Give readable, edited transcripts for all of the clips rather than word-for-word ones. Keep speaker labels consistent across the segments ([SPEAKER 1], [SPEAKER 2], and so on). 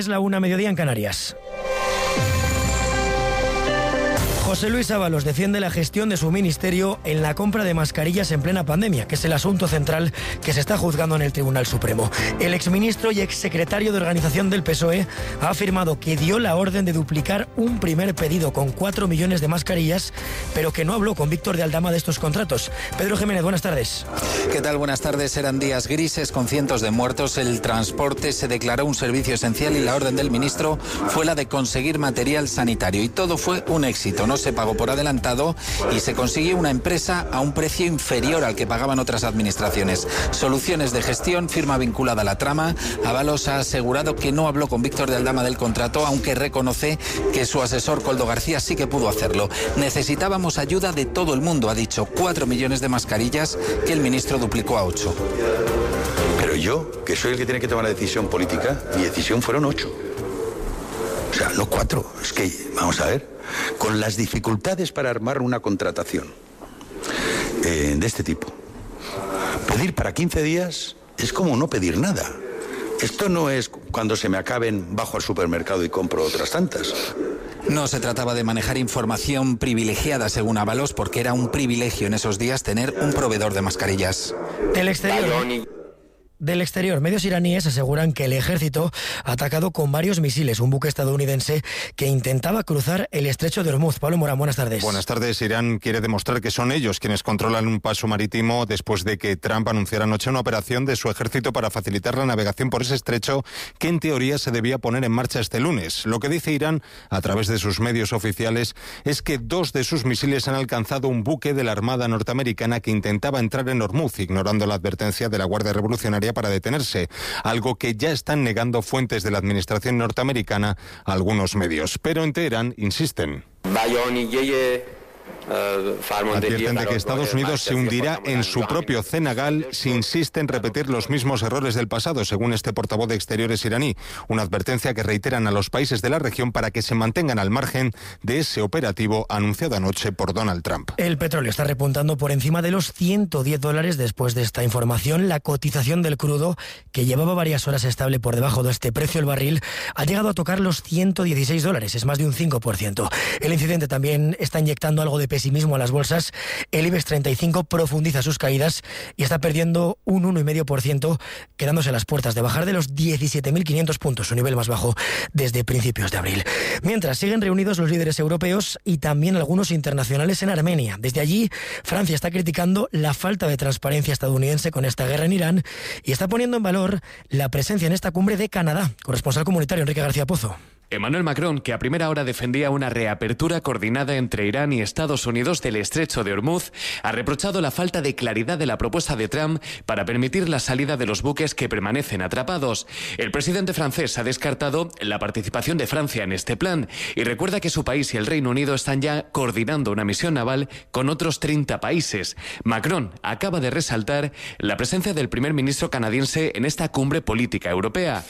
[SPEAKER 1] Es la 1:00, mediodía en Canarias. José Luis Ábalos defiende la gestión de su ministerio en la compra de mascarillas en plena pandemia, que es el asunto central que se está juzgando en el Tribunal Supremo. El exministro y exsecretario de Organización del PSOE ha afirmado que dio la orden de duplicar un primer pedido con 4 millones de mascarillas, pero que no habló con Víctor de Aldama de estos contratos. Pedro Jiménez, buenas tardes.
[SPEAKER 2] ¿Qué tal? Buenas tardes. Eran días grises con cientos de muertos. El transporte se declaró un servicio esencial y la orden del ministro fue la de conseguir material sanitario. Y todo fue un éxito. No se pagó por adelantado y se consiguió una empresa a un precio inferior al que pagaban otras administraciones. Soluciones de gestión, firma vinculada a la trama. Ábalos ha asegurado que no habló con Víctor de Aldama del contrato, aunque reconoce que su asesor Koldo García sí que pudo hacerlo. Necesitábamos ayuda de todo el mundo, ha dicho. 4 millones de mascarillas que el ministro duplicó a 8.
[SPEAKER 3] Pero yo, que soy el que tiene que tomar la decisión política, mi decisión fueron 8. O sea, no 4. Es que, vamos a ver, con las dificultades para armar una contratación de este tipo, pedir para 15 días es como no pedir nada. Esto no es cuando se me acaben, bajo al supermercado y compro otras tantas.
[SPEAKER 2] No se trataba de manejar información privilegiada, según Ábalos, porque era un privilegio en esos días tener un proveedor de mascarillas.
[SPEAKER 1] Del exterior, medios iraníes aseguran que el ejército ha atacado con varios misiles un buque estadounidense que intentaba cruzar el estrecho de Hormuz. Pablo Morán, buenas tardes.
[SPEAKER 4] Buenas tardes. Irán quiere demostrar que son ellos quienes controlan un paso marítimo después de que Trump anunciara anoche una operación de su ejército para facilitar la navegación por ese estrecho que en teoría se debía poner en marcha este lunes. Lo que dice Irán a través de sus medios oficiales es que 2 de sus misiles han alcanzado un buque de la Armada norteamericana que intentaba entrar en Hormuz, ignorando la advertencia de la Guardia Revolucionaria para detenerse, algo que ya están negando fuentes de la administración norteamericana a algunos medios. Pero en Teherán insisten. Advierten de que Estados Unidos se hundirá en su propio cenagal si insiste en repetir los mismos errores del pasado, según este portavoz de Exteriores iraní. Una advertencia que reiteran a los países de la región para que se mantengan al margen de ese operativo anunciado anoche por Donald Trump.
[SPEAKER 1] El petróleo está repuntando por encima de los $110 después de esta información. La cotización del crudo, que llevaba varias horas estable por debajo de este precio el barril, ha llegado a tocar los $116, es más de un 5%. El incidente también está inyectando algo de pesimismo a las bolsas. El IBEX 35 profundiza sus caídas y está perdiendo un 1,5%, quedándose a las puertas de bajar de los 17.500 puntos, su nivel más bajo desde principios de abril. Mientras, siguen reunidos los líderes europeos y también algunos internacionales en Armenia. Desde allí, Francia está criticando la falta de transparencia estadounidense con esta guerra en Irán y está poniendo en valor la presencia en esta cumbre de Canadá. Corresponsal comunitario Enrique García Pozo.
[SPEAKER 5] Emmanuel Macron, que a primera hora defendía una reapertura coordinada entre Irán y Estados Unidos del estrecho de Hormuz, ha reprochado la falta de claridad de la propuesta de Trump para permitir la salida de los buques que permanecen atrapados. El presidente francés ha descartado la participación de Francia en este plan y recuerda que su país y el Reino Unido están ya coordinando una misión naval con otros 30 países. Macron acaba de resaltar la presencia del primer ministro canadiense en esta cumbre política europea.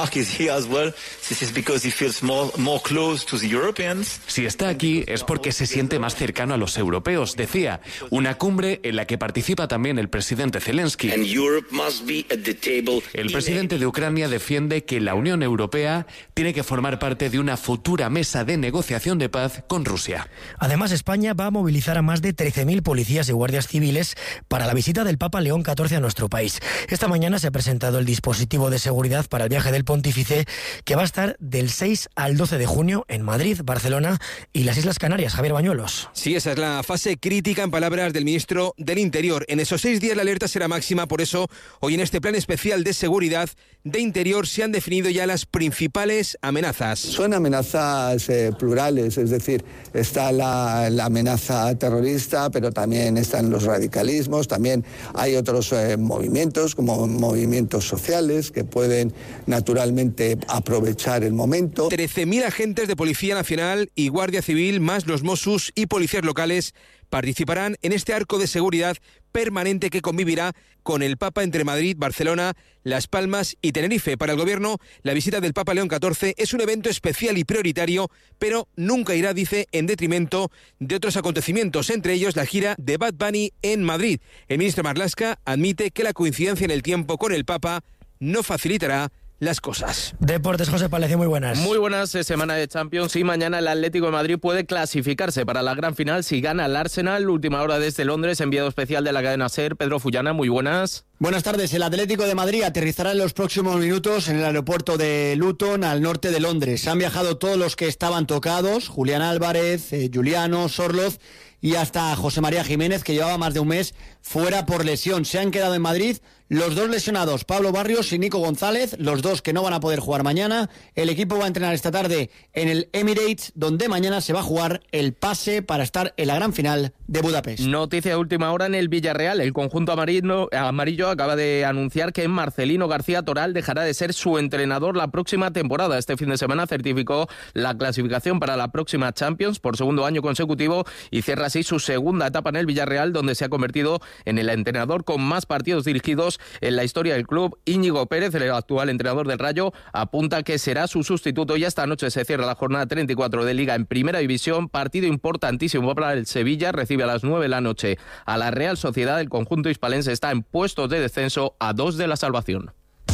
[SPEAKER 5] Si está aquí es porque se siente más cercano a los europeos, decía. Una cumbre en la que participa también el presidente Zelensky. El presidente de Ucrania defiende que la Unión Europea tiene que formar parte de una futura mesa de negociación de paz con Rusia.
[SPEAKER 1] Además, España va a movilizar a más de 13.000 policías y guardias civiles para la visita del Papa León XIV a nuestro país. Esta mañana se ha presentado el dispositivo de seguridad para el viaje del pontífice, que va a estar del 6 al 12 de junio en Madrid, Barcelona y las Islas Canarias. Javier Bañuelos.
[SPEAKER 6] Sí, esa es la fase crítica, en palabras del ministro del Interior. En esos 6 días la alerta será máxima, por eso hoy en este plan especial de seguridad de Interior se han definido ya las principales amenazas.
[SPEAKER 7] Son amenazas plurales, es decir, está la amenaza terrorista, pero también están los radicalismos, también hay otros movimientos, como movimientos sociales, que pueden naturalmente aprovechar el momento.
[SPEAKER 6] 13.000 agentes de Policía Nacional y Guardia Civil, más los Mossos y policías locales, participarán en este arco de seguridad permanente que convivirá con el Papa entre Madrid, Barcelona, Las Palmas y Tenerife. Para el Gobierno, la visita del Papa León XIV es un evento especial y prioritario, pero nunca irá, dice, en detrimento de otros acontecimientos, entre ellos la gira de Bad Bunny en Madrid. El ministro Marlaska admite que la coincidencia en el tiempo con el Papa no facilitará las cosas.
[SPEAKER 1] Deportes, José Palacio, muy buenas.
[SPEAKER 8] Muy buenas, semana de Champions y mañana el Atlético de Madrid puede clasificarse para la gran final si gana el Arsenal. Última hora desde Londres, enviado especial de la cadena SER, Pedro Fullana, muy buenas.
[SPEAKER 9] Buenas tardes. El Atlético de Madrid aterrizará en los próximos minutos en el aeropuerto de Luton, al norte de Londres. Han viajado todos los que estaban tocados, Julián Álvarez, Juliano, Sorloz y hasta José María Jiménez, que llevaba más de un mes fuera por lesión. Se han quedado en Madrid los dos lesionados, Pablo Barrios y Nico González, los dos que no van a poder jugar mañana. El equipo va a entrenar esta tarde en el Emirates, donde mañana se va a jugar el pase para estar en la gran final de Budapest.
[SPEAKER 8] Noticia de última hora en el Villarreal. El conjunto amarillo acaba de anunciar que Marcelino García Toral dejará de ser su entrenador la próxima temporada. Este fin de semana certificó la clasificación para la próxima Champions por segundo año consecutivo y cierra así su segunda etapa en el Villarreal, donde se ha convertido en el entrenador con más partidos dirigidos en la historia del club. Íñigo Pérez, el actual entrenador del Rayo, apunta que será su sustituto. Ya esta noche se cierra la jornada 34 de Liga en Primera División, partido importantísimo para el Sevilla, recibe a las 9 de la noche a la Real Sociedad. El conjunto hispalense está en puestos de descenso a 2 de la salvación.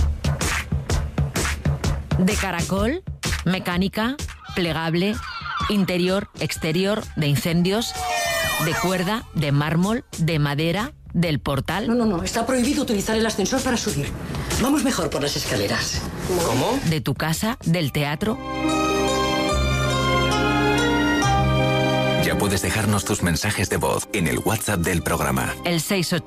[SPEAKER 10] De caracol, mecánica, plegable, interior, exterior, de incendios, de cuerda, de mármol, de madera, del portal.
[SPEAKER 11] No, está prohibido utilizar el ascensor para subir. Vamos mejor por las escaleras.
[SPEAKER 8] ¿Cómo?
[SPEAKER 10] De tu casa, del teatro.
[SPEAKER 12] Ya puedes dejarnos tus mensajes de voz en el WhatsApp del programa.
[SPEAKER 10] El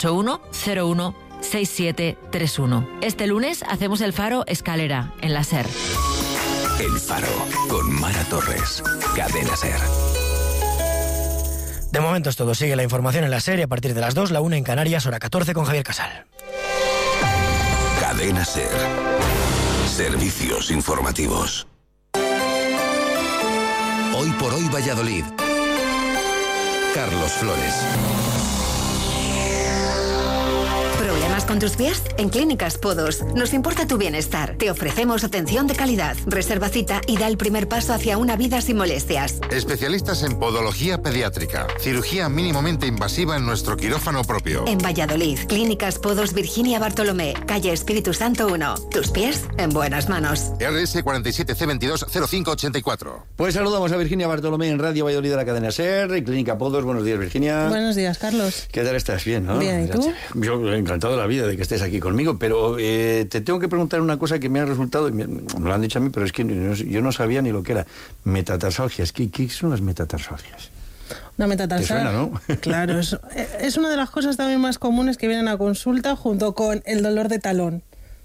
[SPEAKER 10] 681-01-6731. Este lunes hacemos el Faro Escalera, en la SER.
[SPEAKER 12] El Faro, con Mara Torres. Cadena SER.
[SPEAKER 1] De momento es todo. Sigue la información en la serie a partir de las 2, la 1 en Canarias, hora 14 con Javier Casal.
[SPEAKER 12] Cadena SER. Servicios informativos. Hoy por hoy Valladolid. Carlos Flores.
[SPEAKER 13] ¿Problemas con tus pies? En Clínicas Podos nos importa tu bienestar. Te ofrecemos atención de calidad. Reserva cita y da el primer paso hacia una vida sin molestias.
[SPEAKER 14] Especialistas en podología pediátrica. Cirugía mínimamente invasiva en nuestro quirófano propio.
[SPEAKER 13] En Valladolid, Clínicas Podos Virginia Bartolomé, calle Espíritu Santo 1. Tus pies en buenas manos.
[SPEAKER 14] RS 47C220584.
[SPEAKER 9] Pues saludamos a Virginia Bartolomé en Radio Valladolid de la cadena SER y Clínica Podos. Buenos días, Virginia.
[SPEAKER 15] Buenos días, Carlos.
[SPEAKER 9] ¿Qué tal estás? Bien, ¿no?
[SPEAKER 15] Bien, ¿y tú?
[SPEAKER 9] Yo encantado de la vida de que estés aquí conmigo, pero te tengo que preguntar una cosa que me ha resultado, me lo han dicho a mí, pero es que yo no sabía ni lo que era. Metatarsalgias. ¿Qué son las metatarsalgias?
[SPEAKER 15] Una metatarsalgia.
[SPEAKER 9] ¿Te suena, no?
[SPEAKER 15] Claro, es una de las cosas también más comunes que vienen a consulta junto con el dolor de talón.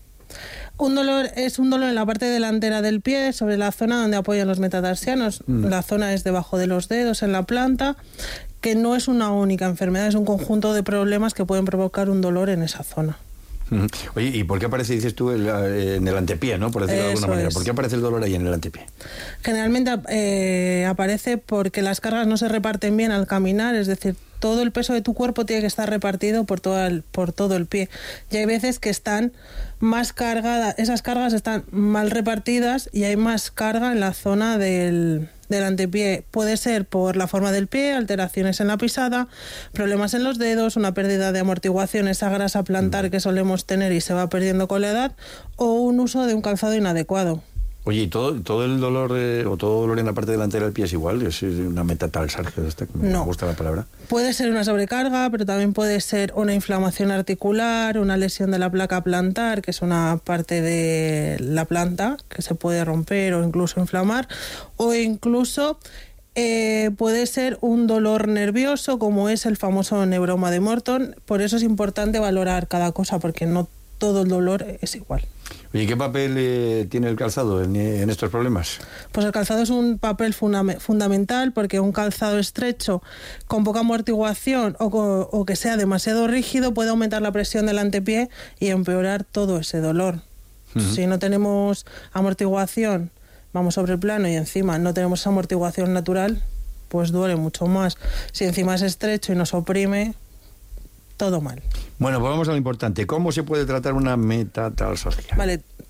[SPEAKER 15] Es un dolor en la parte delantera del pie, sobre la zona donde apoyan los metatarsianos. La zona es debajo de los dedos, en la planta, que no es una única enfermedad, es un conjunto de problemas que pueden provocar un dolor en esa zona.
[SPEAKER 9] Oye, ¿y por qué aparece, dices tú, en el antepié, ¿no? Por decirlo de alguna manera. ¿Por qué aparece el dolor ahí en el antepié?
[SPEAKER 15] Generalmente aparece porque las cargas no se reparten bien al caminar, es decir, todo el peso de tu cuerpo tiene que estar repartido por todo el pie. Y hay veces que están más cargadas, esas cargas están mal repartidas y hay más carga en la zona del antepié. Puede ser por la forma del pie, alteraciones en la pisada, problemas en los dedos, una pérdida de amortiguación, esa grasa plantar que solemos tener y se va perdiendo con la edad, o un uso de un calzado inadecuado.
[SPEAKER 9] Oye, ¿y todo el dolor o todo dolor en la parte delantera del pie es igual? ¿Es una metatarsalgia esta? Me gusta la palabra.
[SPEAKER 15] Puede ser una sobrecarga, pero también puede ser una inflamación articular, una lesión de la placa plantar, que es una parte de la planta que se puede romper o incluso inflamar, o incluso puede ser un dolor nervioso, como es el famoso neuroma de Morton. Por eso es importante valorar cada cosa, porque no todo el dolor es igual.
[SPEAKER 9] Oye, ¿qué papel tiene el calzado en estos problemas?
[SPEAKER 15] Pues el calzado es un papel fundamental, porque un calzado estrecho con poca amortiguación o que sea demasiado rígido puede aumentar la presión del antepié y empeorar todo ese dolor. Si no tenemos amortiguación, vamos sobre el plano y encima no tenemos esa amortiguación natural, pues duele mucho más. Si encima es estrecho y nos oprime, todo mal.
[SPEAKER 9] Bueno, pues vamos a lo importante. ¿Cómo se puede tratar una metatarsalgia?
[SPEAKER 15] Vale,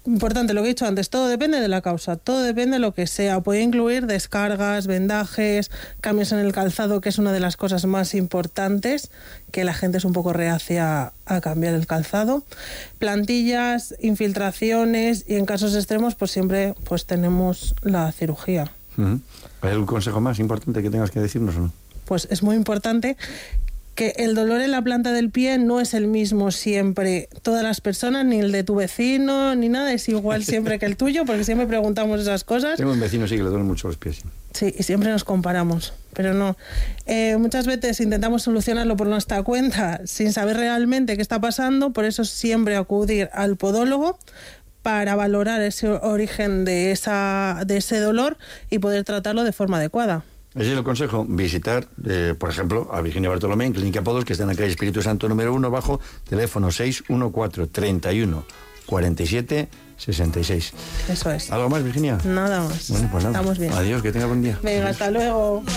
[SPEAKER 15] Importante lo que he dicho antes, todo depende de la causa, todo depende de lo que sea. Puede incluir descargas, vendajes, cambios en el calzado, que es una de las cosas más importantes, que la gente es un poco reacia a cambiar el calzado. Plantillas, infiltraciones y en casos extremos pues siempre pues tenemos la cirugía.
[SPEAKER 16] ¿Hay algún consejo más importante que tengas que decirnos o no?
[SPEAKER 15] Pues es muy importante que el dolor en la planta del pie no es el mismo siempre todas las personas, ni el de tu vecino, ni nada, es igual siempre que el tuyo, porque siempre preguntamos esas cosas.
[SPEAKER 16] Tengo un vecino, sí, que le duelen mucho los pies.
[SPEAKER 15] Sí, y siempre nos comparamos, pero no. Muchas veces intentamos solucionarlo por nuestra cuenta sin saber realmente qué está pasando, por eso siempre acudir al podólogo para valorar ese origen de ese dolor y poder tratarlo de forma adecuada.
[SPEAKER 16] Ese es el consejo, visitar, por ejemplo, a Virginia Bartolomé en Clínica Podos, que está en la calle Espíritu Santo número 1, bajo teléfono 614 31 47 66.
[SPEAKER 15] Eso es.
[SPEAKER 16] ¿Algo más, Virginia?
[SPEAKER 15] Nada más.
[SPEAKER 16] Bueno, pues nada.
[SPEAKER 15] Estamos bien.
[SPEAKER 16] Adiós, que tenga buen día.
[SPEAKER 15] Venga, hasta luego.